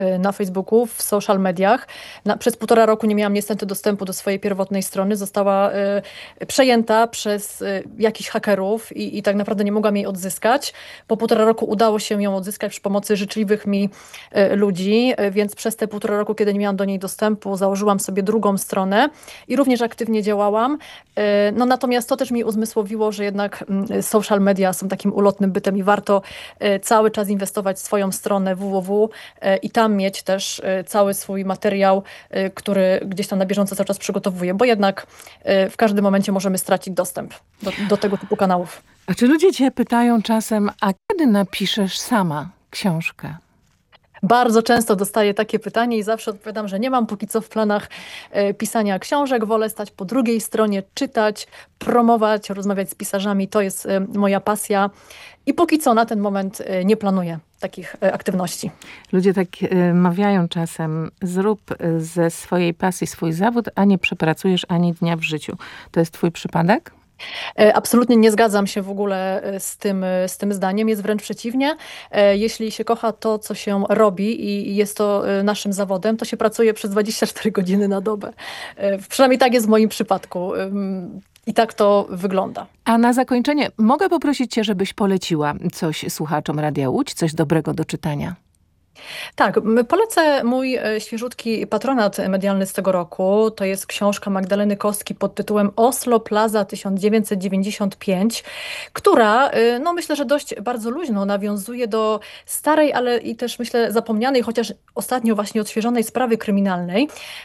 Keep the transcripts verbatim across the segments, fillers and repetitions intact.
na Facebooku, w social mediach. Na, przez półtora roku nie miałam niestety dostępu do swojej pierwotnej strony. Została y, przejęta przez y, jakichś hakerów i, i tak naprawdę nie mogłam jej odzyskać. Po półtora roku udało się ją odzyskać przy pomocy życzliwych mi y, ludzi, y, więc przez te półtora roku, kiedy nie miałam do niej dostępu, założyłam sobie drugą stronę i również aktywnie działałam. Y, no natomiast to też mi uzmysłowiło, że jednak y, social media są takim ulotnym bytem i warto y, cały czas inwestować w swoją stronę www y, i tam mieć też y, cały swój materiał, y, który gdzieś tam na bieżąco cały czas przygotowuję, bo jednak y, w każdym momencie możemy stracić dostęp do, do tego typu kanałów. A czy ludzie cię pytają czasem, a kiedy napiszesz sama książkę? Bardzo często dostaję takie pytanie i zawsze odpowiadam, że nie mam póki co w planach y, pisania książek. Wolę stać po drugiej stronie, czytać, promować, rozmawiać z pisarzami. To jest y, moja pasja i póki co na ten moment y, nie planuję takich y, aktywności. Ludzie tak y, mawiają czasem, zrób y, ze swojej pasji swój zawód, a nie przepracujesz ani dnia w życiu. To jest twój przypadek? Absolutnie nie zgadzam się w ogóle z tym, z tym zdaniem. Jest wręcz przeciwnie. Jeśli się kocha to, co się robi i jest to naszym zawodem, to się pracuje przez dwadzieścia cztery godziny na dobę. Przynajmniej tak jest w moim przypadku. I tak to wygląda. A na zakończenie mogę poprosić cię, żebyś poleciła coś słuchaczom Radia Łódź, coś dobrego do czytania? Tak, polecę mój świeżutki patronat medialny z tego roku. To jest książka Magdaleny Kostki pod tytułem Oslo Plaza tysiąc dziewięćset dziewięćdziesiąt pięć, która, no myślę, że dość bardzo luźno nawiązuje do starej, ale i też myślę zapomnianej, chociaż ostatnio właśnie odświeżonej sprawy kryminalnej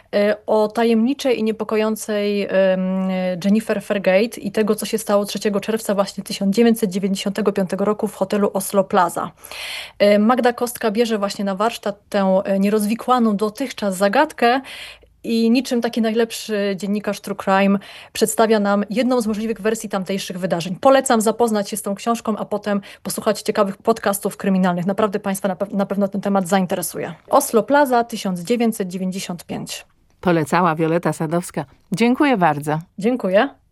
o tajemniczej i niepokojącej Jennifer Fargate i tego, co się stało trzeciego czerwca właśnie tysiąc dziewięćset dziewięćdziesiątego piątego roku w hotelu Oslo Plaza. Magda Kostka bierze właśnie na warsztat tę nierozwikłaną dotychczas zagadkę i niczym taki najlepszy dziennikarz True Crime przedstawia nam jedną z możliwych wersji tamtejszych wydarzeń. Polecam zapoznać się z tą książką, a potem posłuchać ciekawych podcastów kryminalnych. Naprawdę Państwa na, pe- na pewno ten temat zainteresuje. Oslo Plaza tysiąc dziewięćset dziewięćdziesiąt pięć. Polecała Wioleta Sadowska. Dziękuję bardzo. Dziękuję.